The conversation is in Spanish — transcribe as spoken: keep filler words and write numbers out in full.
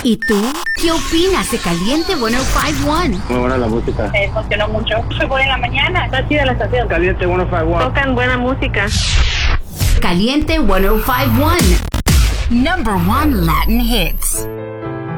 ¿Y tú? ¿Qué opinas de Caliente ciento cincuenta y uno? Muy buena la música. Me emocionó mucho. Se pone en la mañana. Está chida la estación. Caliente ciento cincuenta y uno. Tocan buena música. Caliente ciento cincuenta y uno. Number one Latin hits.